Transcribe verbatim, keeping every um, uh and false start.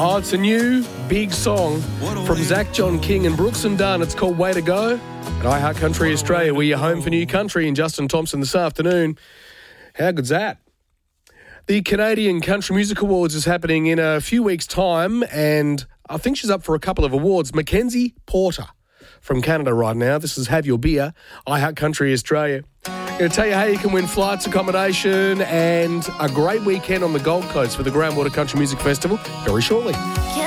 Oh, it's a new big song from Zach John King and Brooks and Dunn. It's called Way to Go. At iHeart Country Australia, we're your home for new country, and Justin Thompson this afternoon. How good's that? The Canadian Country Music Awards is happening in a few weeks' time, and I think she's up for a couple of awards. Mackenzie Porter from Canada right now. This is Have Your Beer, iHeart Country Australia. I'm going to tell you how you can win flights, accommodation, and a great weekend on the Gold Coast for the Groundwater Country Music Festival very shortly.